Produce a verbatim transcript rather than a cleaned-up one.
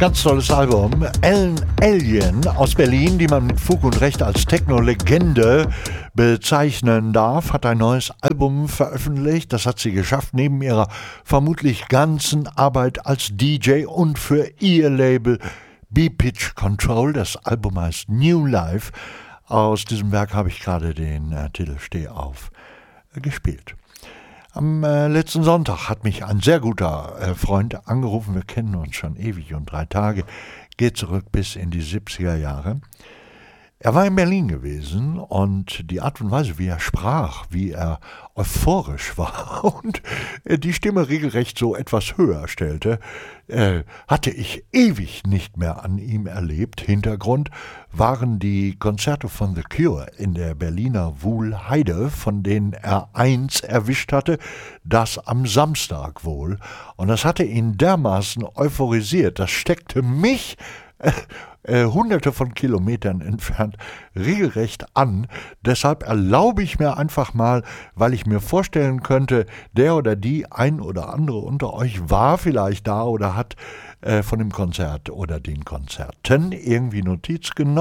Ganz tolles Album. Ellen Allien aus Berlin, die man mit Fug und Recht als Techno-Legende bezeichnen darf, hat ein neues Album veröffentlicht. Das hat sie geschafft, neben ihrer vermutlich ganzen Arbeit als D J und für ihr Label B-Pitch Control. Das Album heißt New Life. Aus diesem Werk habe ich gerade den äh, Titel Steh auf äh, gespielt. Am äh, letzten Sonntag hat mich ein sehr guter äh, Freund angerufen. Wir kennen uns schon ewig und drei Tage. Geht zurück bis in die siebziger Jahre. Er war in Berlin gewesen und die Art und Weise, wie er sprach, wie er euphorisch war und äh, die Stimme regelrecht so etwas höher stellte, äh, hatte ich ewig nicht mehr an ihm erlebt. Hintergrund waren die Konzerte von The Cure in der Berliner Wuhlheide, von denen er eins erwischt hatte, das am Samstag wohl. Und das hatte ihn dermaßen euphorisiert, das steckte mich äh, Äh, hunderte von Kilometern entfernt regelrecht an. Deshalb erlaube ich mir einfach mal, weil ich mir vorstellen könnte, der oder die ein oder andere unter euch war vielleicht da oder hat äh, von dem Konzert oder den Konzerten irgendwie Notiz genommen.